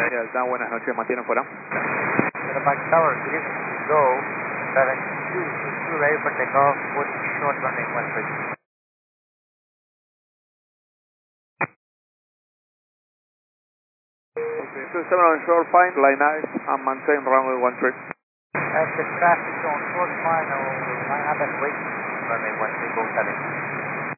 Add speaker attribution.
Speaker 1: Delta, buenas noches, mantienen fuera.
Speaker 2: Back Tower, good evening, go 72, ready for takeoff, put short running 13.
Speaker 1: Okay, 27 on shore, fine, line eyes, and maintain runway 13.
Speaker 2: As the traffic on short final, 900 wait, runway 13, go 7.